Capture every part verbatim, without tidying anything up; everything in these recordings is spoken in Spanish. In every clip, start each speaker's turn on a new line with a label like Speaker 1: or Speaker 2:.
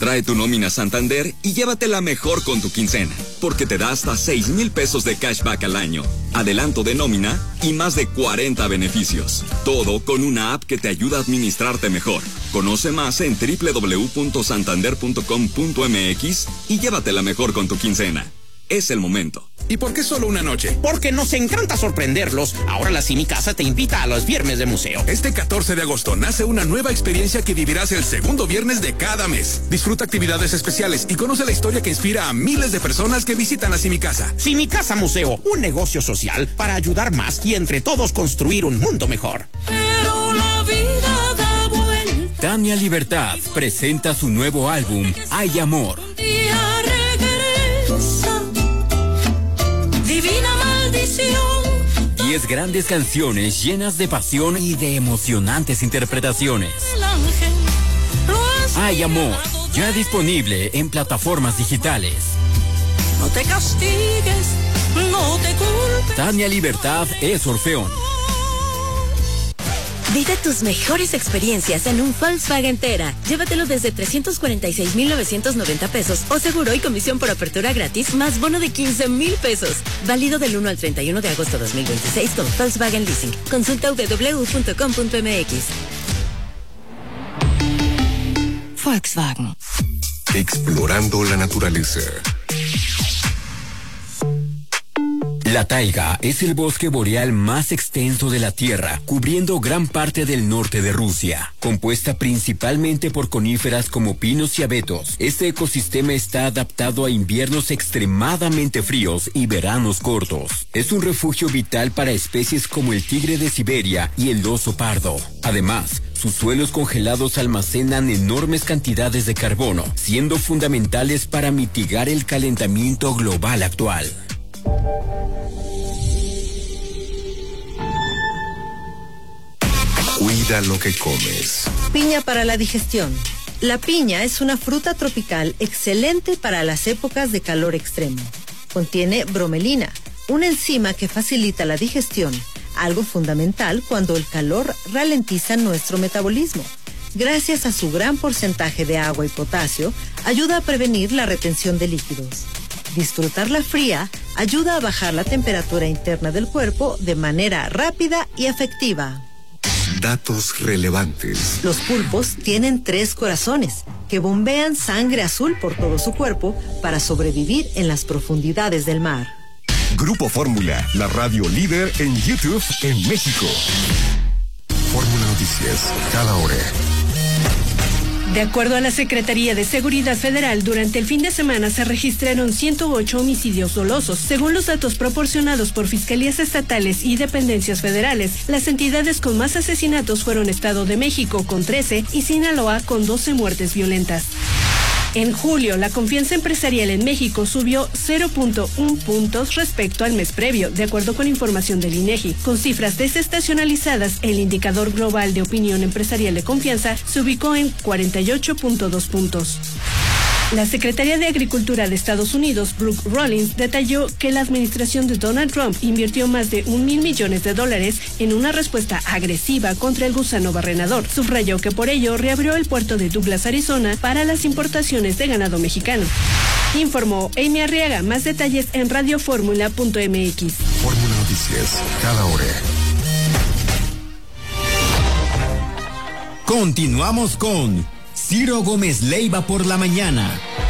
Speaker 1: Trae tu nómina Santander y llévatela mejor con tu quincena, porque te da hasta seis mil pesos de cashback al año, adelanto de nómina y más de cuarenta beneficios. Todo con una app que te ayuda a administrarte mejor. Conoce más en doble u doble u doble u punto santander punto com punto m x y llévatela mejor con tu quincena. Es el momento.
Speaker 2: ¿Y por qué solo una noche?
Speaker 3: Porque nos encanta sorprenderlos. Ahora la Simi Casa te invita a los viernes de museo.
Speaker 2: Este catorce de agosto nace una nueva experiencia que vivirás el segundo viernes de cada mes. Disfruta actividades especiales y conoce la historia que inspira a miles de personas que visitan la Simi Casa.
Speaker 3: Simi Casa Museo, un negocio social para ayudar más y entre todos construir un mundo mejor.
Speaker 4: Pero la vida da vuelta.
Speaker 5: Tania Libertad presenta su nuevo álbum, Hay Amor.
Speaker 4: Día regresa, divina maldición.
Speaker 5: Diez grandes canciones llenas de pasión y de emocionantes interpretaciones.
Speaker 4: El ángel lo has
Speaker 5: Hay Amor,
Speaker 4: mirado
Speaker 5: ya disponible en plataformas digitales.
Speaker 4: No te castigues, no te culpes.
Speaker 5: Tania Libertad es Orfeón.
Speaker 6: Vive tus mejores experiencias en un Volkswagen Tera. Llévatelo desde trescientos cuarenta y seis mil novecientos noventa pesos o seguro y comisión por apertura gratis más bono de quince mil pesos. Válido del uno al treinta y uno de agosto de dos mil veintiséis con Volkswagen Leasing. Consulta w w w punto com punto m x. Volkswagen.
Speaker 7: Explorando la naturaleza.
Speaker 5: La taiga es el bosque boreal más extenso de la Tierra, cubriendo gran parte del norte de Rusia. Compuesta principalmente por coníferas como pinos y abetos, este ecosistema está adaptado a inviernos extremadamente fríos y veranos cortos. Es un refugio vital para especies como el tigre de Siberia y el oso pardo. Además, sus suelos congelados almacenan enormes cantidades de carbono, siendo fundamentales para mitigar el calentamiento global actual.
Speaker 7: Cuida lo que comes.
Speaker 8: Piña para la digestión. La piña es una fruta tropical excelente para las épocas de calor extremo. Contiene bromelina, una enzima que facilita la digestión, algo fundamental cuando el calor ralentiza nuestro metabolismo. Gracias a su gran porcentaje de agua y potasio, ayuda a prevenir la retención de líquidos. Disfrutarla fría ayuda a bajar la temperatura interna del cuerpo de manera rápida y efectiva.
Speaker 7: Datos relevantes.
Speaker 8: Los pulpos tienen tres corazones que bombean sangre azul por todo su cuerpo para sobrevivir en las profundidades del mar.
Speaker 7: Grupo Fórmula, la radio líder en YouTube en México. Fórmula Noticias, cada hora.
Speaker 9: De acuerdo a la Secretaría de Seguridad Federal, durante el fin de semana se registraron ciento ocho homicidios dolosos. Según los datos proporcionados por fiscalías estatales y dependencias federales, las entidades con más asesinatos fueron Estado de México con trece y Sinaloa con doce muertes violentas. En julio, la confianza empresarial en México subió cero punto uno puntos respecto al mes previo, de acuerdo con información del INEGI. Con cifras desestacionalizadas, el indicador global de opinión empresarial de confianza se ubicó en cuarenta y ocho punto dos puntos. La secretaria de Agricultura de Estados Unidos, Brooke Rollins, detalló que la administración de Donald Trump invirtió más de un mil millones de dólares en una respuesta agresiva contra el gusano barrenador. Subrayó que por ello reabrió el puerto de Douglas, Arizona, para las importaciones de ganado mexicano. Informó Amy Arriaga. Más detalles en radioformula punto m x.
Speaker 7: Fórmula Noticias, cada hora.
Speaker 5: Continuamos con Ciro Gómez Leiva por la mañana.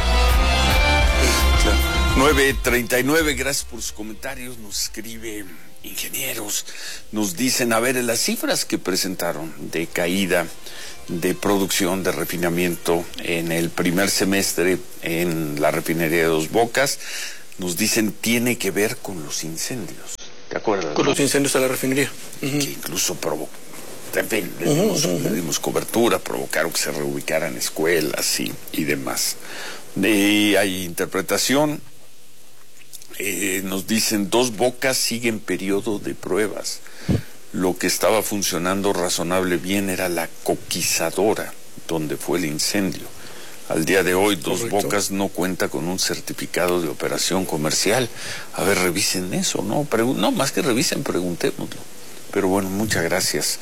Speaker 10: nueve treinta y nueve, gracias por sus comentarios. Nos escribe ingenieros, nos dicen, a ver, las cifras que presentaron de caída de producción de refinamiento en el primer semestre en la refinería de Dos Bocas, nos dicen, tiene que ver con los incendios. ¿Te acuerdas?
Speaker 11: Con
Speaker 10: ¿no?
Speaker 11: los incendios de la refinería.
Speaker 10: Uh-huh. Que incluso provocó. En fin, le dimos, uh-huh, uh-huh. le dimos cobertura, provocaron que se reubicaran escuelas y, y demás. Y hay interpretación, eh, nos dicen, Dos Bocas sigue en periodo de pruebas. Lo que estaba funcionando razonable bien era la coquizadora, donde fue el incendio. Al día de hoy, Dos Correcto. Bocas no cuenta con un certificado de operación comercial. A ver, revisen eso, ¿no? Pregu- no, más que revisen, preguntémoslo. Pero bueno, muchas gracias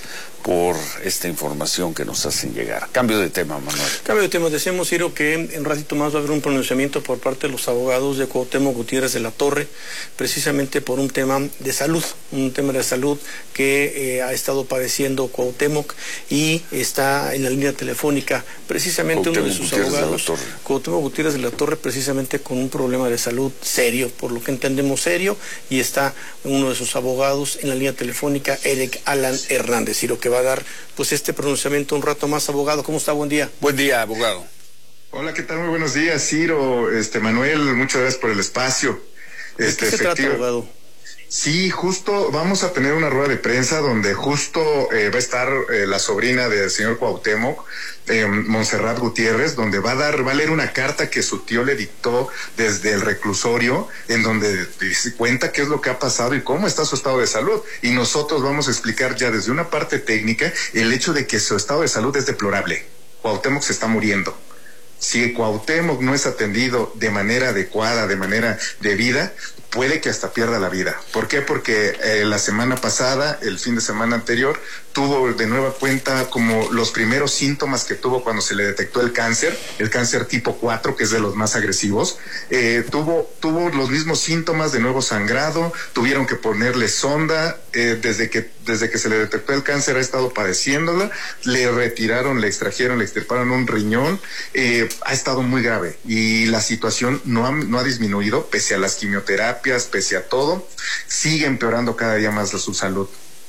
Speaker 10: por esta información que nos hacen llegar. Cambio de tema, Manuel.
Speaker 11: Cambio de tema. Decíamos, Ciro, que en un ratito más va a haber un pronunciamiento por parte de los abogados de Cuauhtémoc Gutiérrez de la Torre, precisamente por un tema de salud, un tema de salud que eh, ha estado padeciendo Cuauhtémoc y está en la línea telefónica, precisamente Cuauhtémoc uno de sus Gutiérrez abogados, de Cuauhtémoc Gutiérrez de la Torre, precisamente con un problema de salud serio, por lo que entendemos serio, y está uno de sus abogados en la línea telefónica, Eric Alan Hernández, Ciro, que va a dar pues este pronunciamiento un rato más. Abogado, ¿cómo está? Buen día.
Speaker 10: Buen día, abogado.
Speaker 12: Hola, ¿qué tal? Muy buenos días, Ciro, este Manuel, muchas gracias por el espacio.
Speaker 11: ¿De
Speaker 12: este,
Speaker 11: qué se trata, abogado?
Speaker 12: Sí, justo vamos a tener una rueda de prensa donde justo eh, va a estar eh, la sobrina del señor Cuauhtémoc, eh, Montserrat Gutiérrez, donde va a dar, va a leer una carta que su tío le dictó desde el reclusorio, en donde dice, cuenta qué es lo que ha pasado y cómo está su estado de salud. Y nosotros vamos a explicar ya desde una parte técnica el hecho de que su estado de salud es deplorable. Cuauhtémoc se está muriendo. Si Cuauhtémoc no es atendido de manera adecuada, de manera debida, puede que hasta pierda la vida. ¿Por qué? Porque eh, la semana pasada, el fin de semana anterior, tuvo de nueva cuenta como los primeros síntomas que tuvo cuando se le detectó el cáncer, el cáncer tipo cuatro, que es de los más agresivos. Eh, tuvo, tuvo los mismos síntomas de nuevo sangrado, tuvieron que ponerle sonda, eh, desde que, desde que se le detectó el cáncer ha estado padeciéndola, le retiraron, le extrajeron, le extirparon un riñón, eh, ha estado muy grave y la situación no ha, no ha disminuido, pese a las quimioterapias, pese a todo, sigue empeorando cada día más su salud.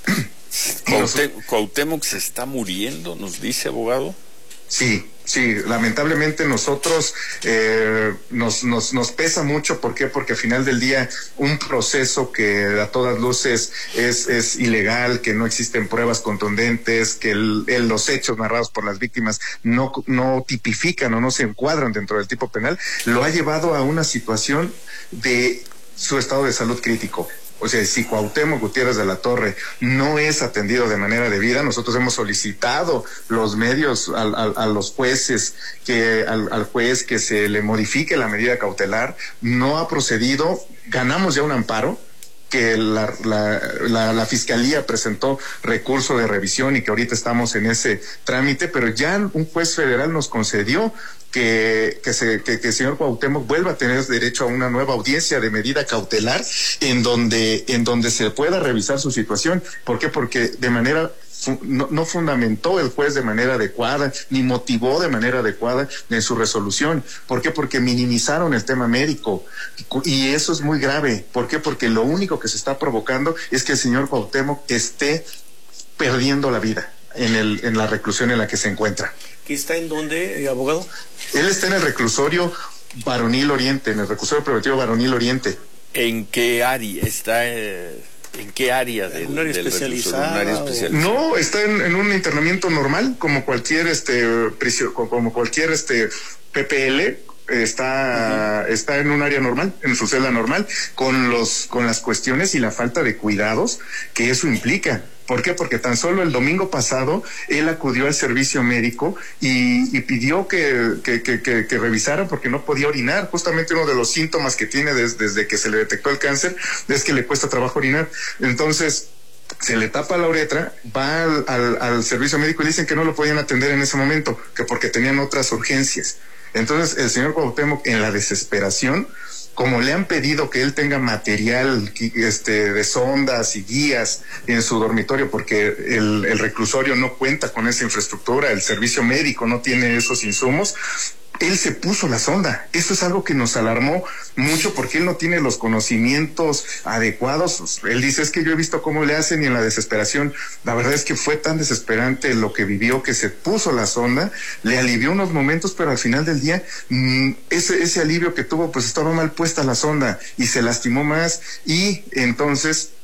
Speaker 10: Cuauhtémoc, Cuauhtémoc se está muriendo, nos dice, abogado.
Speaker 12: Sí, sí, lamentablemente nosotros eh, nos, nos, nos pesa mucho. ¿Por qué? Porque al final del día un proceso que a todas luces es, es ilegal, que no existen pruebas contundentes, que el, el, los hechos narrados por las víctimas no, no tipifican o no se encuadran dentro del tipo penal, lo ha llevado a una situación de su estado de salud crítico. O sea, si Cuauhtémoc Gutiérrez de la Torre no es atendido de manera debida, nosotros hemos solicitado los medios a, a, a los jueces, que al, al juez que se le modifique la medida cautelar, no ha procedido, ganamos ya un amparo, que la, la, la, la Fiscalía presentó recurso de revisión y que ahorita estamos en ese trámite, pero ya un juez federal nos concedió que, que, se, que, que el señor Cuauhtémoc vuelva a tener derecho a una nueva audiencia de medida cautelar en donde, en donde se pueda revisar su situación. ¿Por qué? Porque de manera No, no fundamentó el juez de manera adecuada, ni motivó de manera adecuada en su resolución. ¿Por qué? Porque minimizaron el tema médico. Y eso es muy grave. ¿Por qué? Porque lo único que se está provocando es que el señor Cuauhtémoc esté perdiendo la vida en, el, en la reclusión en la que se encuentra.
Speaker 11: ¿Qué está en dónde, eh, abogado?
Speaker 12: Él está en el reclusorio Varonil Oriente, en el reclusorio preventivo Varonil Oriente.
Speaker 10: ¿En qué área está? Eh... ¿En qué área del,
Speaker 11: ¿Un área
Speaker 10: del
Speaker 11: especializada?
Speaker 10: ¿Un área especializada?
Speaker 12: No, está en, en un internamiento normal, como cualquier este prisión, como cualquier este P P L, está uh-huh. está en un área normal, en su celda normal, con los con las cuestiones y la falta de cuidados que eso implica. ¿Por qué? Porque tan solo el domingo pasado él acudió al servicio médico y, y pidió que, que, que, que, que revisaran porque no podía orinar. Justamente uno de los síntomas que tiene des, desde que se le detectó el cáncer es que le cuesta trabajo orinar. Entonces se le tapa la uretra, va al, al, al servicio médico y dicen que no lo podían atender en ese momento, que porque tenían otras urgencias. Entonces el señor Cuauhtémoc, en la desesperación, como le han pedido que él tenga material este, de sondas y guías en su dormitorio, porque el, el reclusorio no cuenta con esa infraestructura, el servicio médico no tiene esos insumos, él se puso la sonda. Eso es algo que nos alarmó mucho porque él no tiene los conocimientos adecuados. Él dice, es que yo he visto cómo le hacen y en la desesperación. La verdad es que fue tan desesperante lo que vivió que se puso la sonda, le alivió unos momentos, pero al final del día mmm, ese, ese alivio que tuvo, pues estaba mal puesta la sonda y se lastimó más y entonces